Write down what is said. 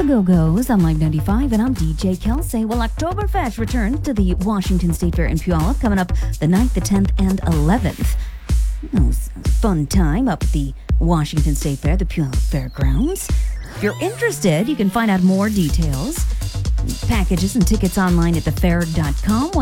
Chicago goes. I'm Live 95 and I'm DJ Kelsey. Well, Oktoberfest returns to the Washington State Fair in Puyallup coming up the 9th, the 10th, and 11th. Fun time up at the Washington State Fair, the Puyallup Fairgrounds. If you're interested, you can find out more details, packages, and tickets online at thefair.com.